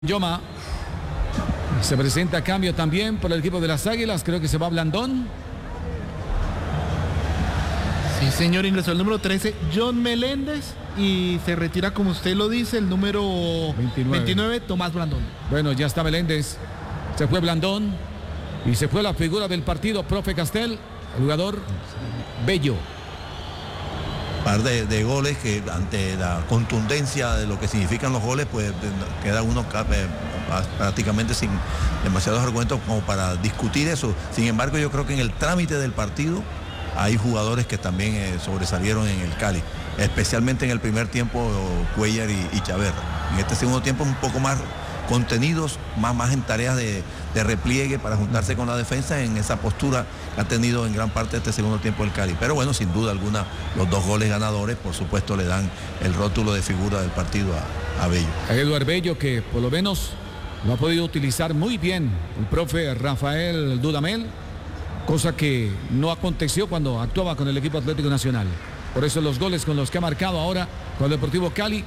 Yoma se presenta a cambio también por el equipo de las Águilas. Creo que se va Blandón. Sí, señor, ingresó el número 13, John Meléndez, y se retira, como usted lo dice, el número 29, Tomás Blandón. Bueno, ya está Meléndez, se fue Blandón y se fue la figura del partido, profe Castel, el jugador Bello. Par de goles que ante la contundencia de lo que significan los goles, pues queda uno prácticamente sin demasiados argumentos como para discutir eso. Sin embargo, yo creo que en el trámite del partido hay jugadores que también sobresalieron en el Cali, especialmente en el primer tiempo Cuellar y Chaverra. En este segundo tiempo un poco más contenidos, más en tareas de repliegue para juntarse con la defensa en esa postura que ha tenido en gran parte de este segundo tiempo el Cali. Pero bueno, sin duda alguna, los dos goles ganadores, por supuesto, le dan el rótulo de figura del partido a Bello. A Eduard Bello, que por lo menos lo ha podido utilizar muy bien el profe Rafael Dudamel, cosa que no aconteció cuando actuaba con el equipo Atlético Nacional. Por eso los goles con los que ha marcado ahora con el Deportivo Cali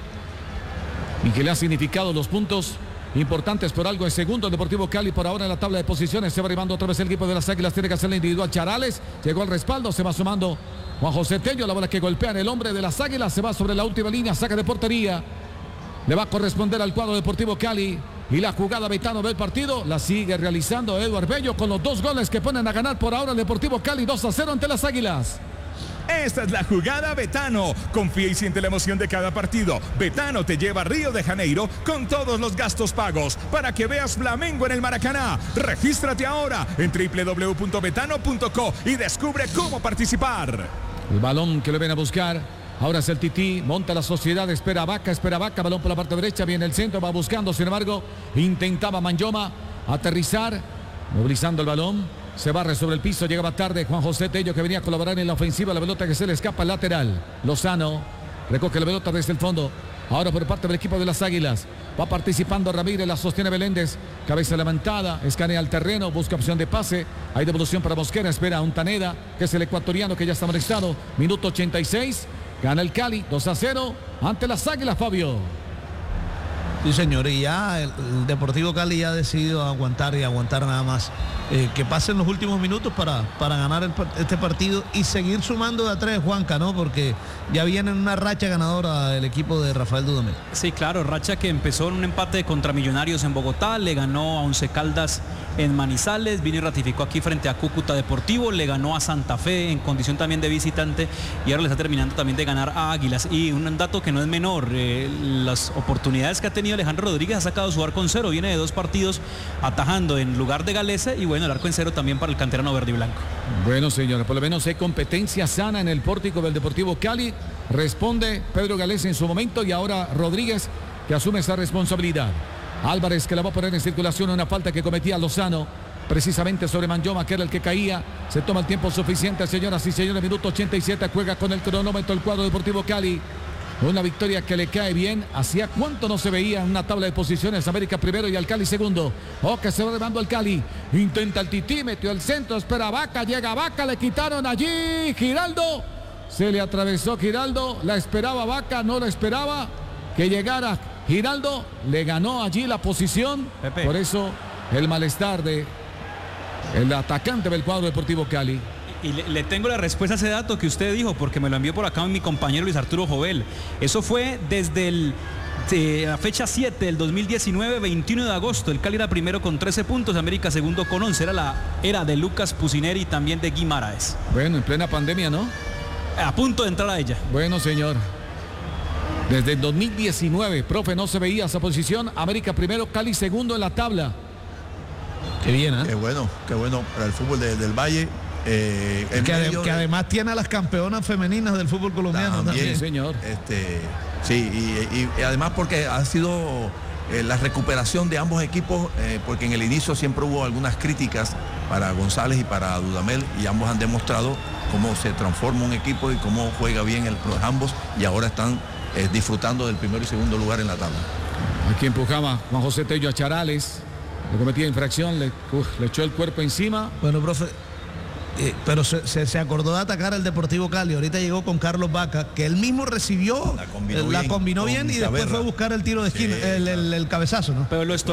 y que le ha significado los puntos importantes por algo. En segundo, el Deportivo Cali por ahora en la tabla de posiciones. Se va arribando otra vez el equipo de las Águilas. Tiene que hacer la individual Charales. Llegó al respaldo. Se va sumando Juan José Tello. La bola que golpea en el hombre de las Águilas. Se va sobre la última línea. Saca de portería. Le va a corresponder al cuadro Deportivo Cali. Y la jugada Betano del partido la sigue realizando Eduard Bello con los dos goles que ponen a ganar por ahora el Deportivo Cali 2-0 ante las Águilas. Esta es la jugada Betano. Confía y siente la emoción de cada partido. Betano te lleva a Río de Janeiro con todos los gastos pagos para que veas Flamengo en el Maracaná. Regístrate ahora en www.betano.co y descubre cómo participar. El balón que le ven a buscar. Ahora es el Tití, monta la Sociedad, espera Vaca, balón por la parte derecha, viene el centro, va buscando, sin embargo, intentaba Manyoma aterrizar, movilizando el balón, se barre sobre el piso, llegaba tarde Juan José Tello que venía a colaborar en la ofensiva, la pelota que se le escapa al lateral, Lozano, recoge la pelota desde el fondo, ahora por parte del equipo de las Águilas, va participando Ramírez, la sostiene Meléndez, cabeza levantada, escanea el terreno, busca opción de pase, hay devolución para Mosquera, espera a Untaneda, que es el ecuatoriano que ya está molestado, minuto 86, gana el Cali 2-0 ante las Águilas, Fabio. Sí, señor, y ya el Deportivo Cali ya ha decidido aguantar y aguantar nada más. Que pasen los últimos minutos para ganar este partido y seguir sumando de a tres, Juanca, ¿no? Porque ya viene en una racha ganadora el equipo de Rafael Dudamel. Sí, claro, racha que empezó en un empate contra Millonarios en Bogotá, le ganó a Once Caldas en Manizales, vino y ratificó aquí frente a Cúcuta Deportivo, le ganó a Santa Fe en condición también de visitante y ahora le está terminando también de ganar a Águilas. Y un dato que no es menor, las oportunidades que ha tenido Alejandro Rodríguez, ha sacado su arco en cero, viene de 2 partidos atajando en lugar de Galese y bueno, el arco en cero también para el canterano verde y blanco. Bueno, señores, por lo menos hay competencia sana en el pórtico del Deportivo Cali, responde Pedro Galese en su momento y ahora Rodríguez que asume esa responsabilidad. Álvarez que la va a poner en circulación, una falta que cometía Lozano precisamente sobre Manyoma, que era el que caía. Se toma el tiempo suficiente, señoras y señores, minuto 87, juega con el cronómetro el cuadro Deportivo Cali. Una victoria que le cae bien. Hacía cuánto no se veía en una tabla de posiciones. América primero y al Cali segundo. Que se va llevando al Cali. Intenta el Tití, metió el centro, espera Vaca, llega Vaca, le quitaron allí Giraldo. Se le atravesó Giraldo, la esperaba Vaca, no la esperaba que llegara Giraldo, le ganó allí la posición. Pepe. Por eso el malestar de el atacante del cuadro Deportivo Cali. Y le tengo la respuesta a ese dato que usted dijo, porque me lo envió por acá mi compañero Luis Arturo Jovel. Eso fue desde la fecha 7 del 2019, 21 de agosto. El Cali era primero con 13 puntos, América segundo con 11. Era la era de Lucas Pusineri y también de Guimaraes. Bueno, en plena pandemia, ¿no? A punto de entrar a ella. Bueno, señor. Desde el 2019, profe, no se veía esa posición. América primero, Cali segundo en la tabla. Qué bien, ¿eh? Qué bueno para el fútbol del Valle. Que además tiene a las campeonas femeninas del fútbol colombiano también. Sí, señor. Sí, y además porque ha sido la recuperación de ambos equipos, porque en el inicio siempre hubo algunas críticas para González y para Dudamel, y ambos han demostrado cómo se transforma un equipo y cómo juega bien ambos, y ahora están disfrutando del primero y segundo lugar en la tabla. Aquí empujaba Juan José Tello a Charales, le cometía infracción, le echó el cuerpo encima. Bueno, profe, pero se acordó de atacar al Deportivo Cali. Ahorita llegó con Carlos Vaca, que él mismo recibió, la combinó bien y después fue a buscar el tiro de esquina, el cabezazo, ¿no? Pero lo